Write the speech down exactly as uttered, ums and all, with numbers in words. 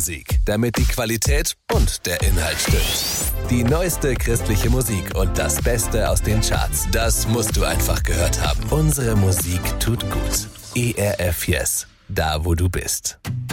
Musik, damit die Qualität und der Inhalt stimmt. Die neueste christliche Musik und das Beste aus den Charts, das musst du einfach gehört haben. Unsere Musik tut gut. E R F Yes, da wo du bist.